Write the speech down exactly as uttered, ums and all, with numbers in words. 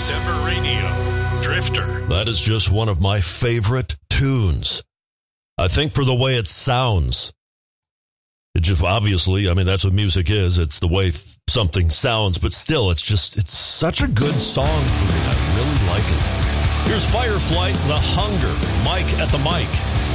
Zephyr Radio, Drifter. That is just one of my favorite tunes. I think for the way it sounds. It just obviously, I mean, that's what music is. It's the way th- something sounds, but still, it's just, it's such a good song for me. I really like it. Here's Fireflight, The Hunger. Mike at the mic.